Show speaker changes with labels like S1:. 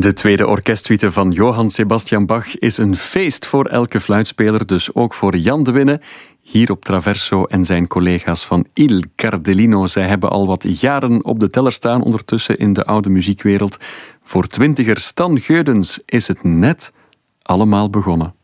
S1: De tweede orkestsuite van Johann Sebastian Bach is een feest voor elke fluitspeler, dus ook voor Jan de Winne, hier op Traverso en zijn collega's van Il Cardellino. Zij hebben al wat jaren op de teller staan ondertussen in de oude muziekwereld. Voor twintiger Stan Geudens is het net allemaal begonnen.